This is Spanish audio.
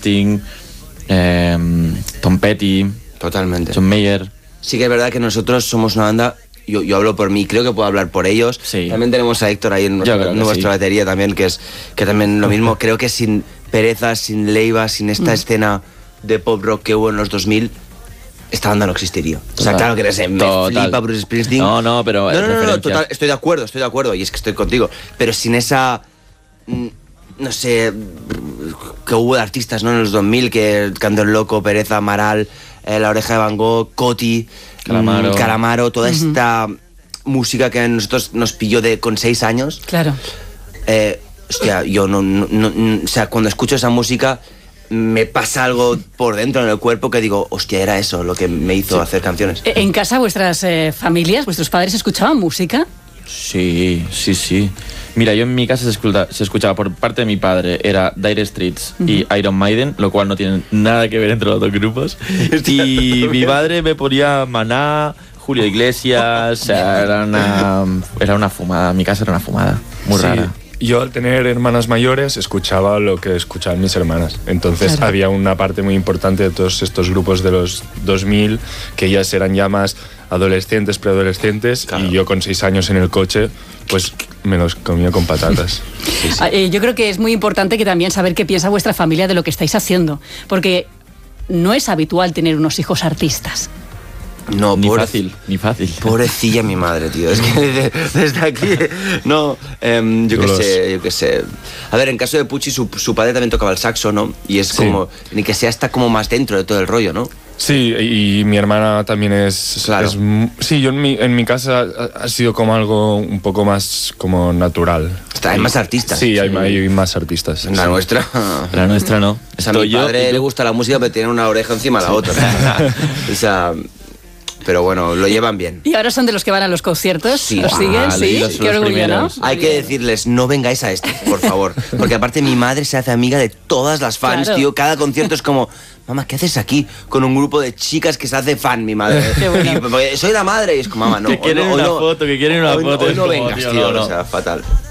Springsteen, Tom Petty, Totalmente. John Mayer. Sí que es verdad que nosotros somos una banda, yo hablo por mí, creo que puedo hablar por ellos. Sí. También tenemos a Héctor ahí en nuestra batería también, que también lo mismo. Creo que sin Pereza, sin Leiva, sin esta escena de pop rock que hubo en los 2000, esta banda no existiría. O sea, claro que me flipa Bruce Springsteen. No, pero... No, total, estoy de acuerdo, y es que estoy contigo. Pero sin esa... no sé, que hubo de artistas, ¿no? En los 2000, que Canto el Loco, Pereza, Amaral, La Oreja de Van Gogh, Coti, Calamaro, toda esta música que a nosotros nos pilló con 6 años. Claro. Hostia, yo o sea, cuando escucho esa música me pasa algo por dentro en el cuerpo que digo, hostia, era eso lo que me hizo hacer canciones. ¿En casa vuestras familias, vuestros padres escuchaban música? Sí. Mira, yo en mi casa se escuchaba por parte de mi padre, era Dire Straits y Iron Maiden, lo cual no tiene nada que ver entre los dos grupos. Y mi padre me ponía Maná, Julio Iglesias, o sea, era una fumada, mi casa era una fumada, muy rara. Yo, al tener hermanas mayores, escuchaba lo que escuchaban mis hermanas. Entonces había una parte muy importante de todos estos grupos de los 2000 que ellas eran ya más adolescentes, preadolescentes, y yo con 6 años en el coche pues me los comía con patatas. Yo creo que es muy importante que también saber qué piensa vuestra familia de lo que estáis haciendo, porque no es habitual tener unos hijos artistas. No, ni fácil. Pobrecilla mi madre, tío. Es que desde aquí... No, yo qué sé. A ver, en caso de Pucci, su padre también tocaba el saxo, ¿no? Y es como... Ni que sea, está como más dentro de todo el rollo, ¿no? Sí, y mi hermana también es... Claro. Sí, yo en mi casa ha sido como algo un poco más como natural. Hay más artistas. Sí, hay más artistas. La nuestra... La nuestra no. O sea, a mi padre le gusta la música, pero tiene una oreja encima de la otra. O sea... Pero bueno, lo llevan bien. ¿Y ahora son de los que van a los conciertos? Sí. ¿Los siguen? Sí, qué orgullo, ¿no? Hay que decirles, no vengáis a este, por favor. Porque aparte mi madre se hace amiga de todas las fans, tío. Cada concierto es como, mamá, ¿qué haces aquí? Con un grupo de chicas que se hace fan, mi madre. Qué bueno. Soy la madre y es como, mamá, no. Que quieren una foto, Hoy no vengas, tío, o sea, fatal.